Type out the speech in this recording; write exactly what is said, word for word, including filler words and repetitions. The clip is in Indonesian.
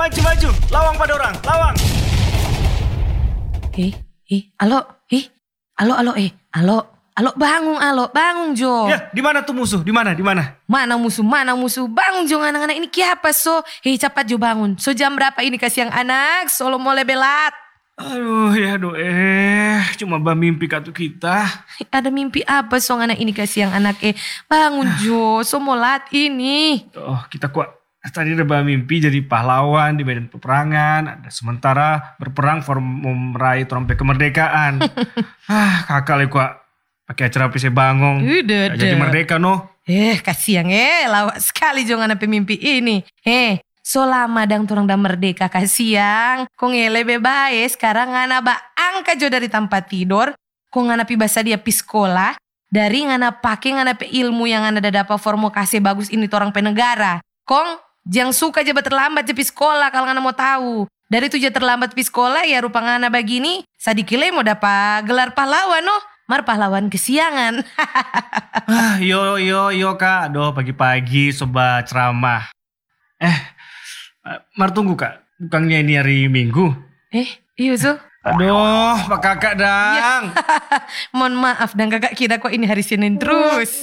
maju, maju. Lawang pada orang, lawang. Eh, eh, alo, eh, alo, alo, eh, alo, alo, bangun, alo, bangun Jo. Ya, di mana tuh musuh? Di mana? Di mana? Mana musuh, mana musuh, bangun Jo anak-anak ini kiapa so? Hei cepat Jo bangun. So jam berapa ini kasih yang anak? Solo mau lebelat. Aduh, ya aduh, eh, cuma bah mimpi katu kita. Ada mimpi apa so anak ini kasih yang anak eh? Bangun Jo, so mau lat ini. Oh, kita kuat. Tadi ada bah mimpi jadi pahlawan di medan peperangan. Ada sementara berperang for meraih trompet kemerdekaan. ah, kakak le kuat. Pakai acara P C Bangong. Udah, Jadi merdeka no. Eh, kasihan eh, lawak sekali Jo anak pemimpi ini. Eh, so lama dang turang dah merdeka kasihan. Kong ele bebas sekarang ngana ba angka Jo dari tempat tidur. Kong ngana pi basa dia pi sekolah. Dari ngana pakai ngana pe ilmu yang ngana dah dapat formokasi bagus ini torang penegara. Kong jangan suka aja terlambat je pi sekolah kalau ngana mau tahu. Dari tujuh terlambat pi sekolah ya rupa ngana begini. Sadikile mau dapat gelar pahlawan no. Mar pahlawan kesiangan. ah, yo yo yo kak. Aduh pagi-pagi sobat ceramah. Eh, Mar tunggu kak. Bukannya ini hari Minggu. Eh, iya so. Aduh, pak kakak dang. Mohon maaf dan kakak kira kok ini hari Senin terus.